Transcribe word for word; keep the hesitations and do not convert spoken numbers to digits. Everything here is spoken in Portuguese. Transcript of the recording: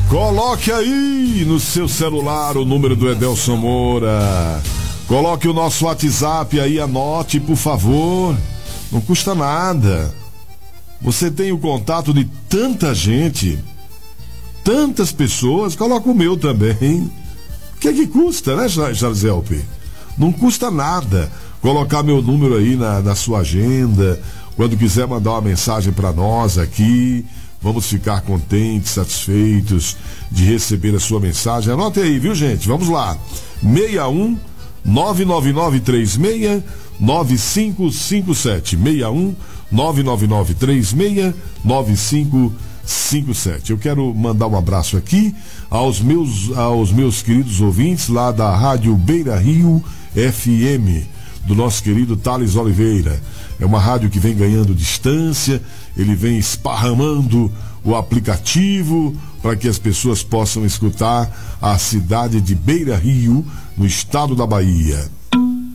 Coloque aí no seu celular o número do Edelson Moura. Coloque o nosso WhatsApp aí, anote, por favor. Não custa nada. Você tem o contato de tanta gente, tantas pessoas. Coloca o meu também. O que é que custa, né, Jarzelpe? Não custa nada colocar meu número aí na, na sua agenda. Quando quiser mandar uma mensagem para nós aqui, vamos ficar contentes, satisfeitos de receber a sua mensagem. Anote aí, viu, gente? Vamos lá. seis um nove nove nove três seis nove cinco cinco sete. seis um nove nove nove três seis nove cinco cinco sete. Eu quero mandar um abraço aqui aos meus, aos meus queridos ouvintes lá da Rádio Beira Rio F M, do nosso querido Thales Oliveira. É uma rádio que vem ganhando distância, ele vem esparramando o aplicativo para que as pessoas possam escutar a cidade de Beira Rio, no estado da Bahia.